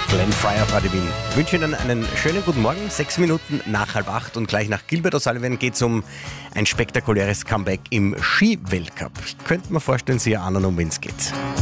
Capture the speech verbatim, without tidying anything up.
Glenn Frey auf Radio Wien. Ich wünsche Ihnen einen schönen guten Morgen. Sechs Minuten nach halb acht und gleich nach Gilbert O'Sullivan geht es um ein spektakuläres Comeback im Skiweltcup. Ich könnte mir vorstellen, Sie ahnen, um wen es geht.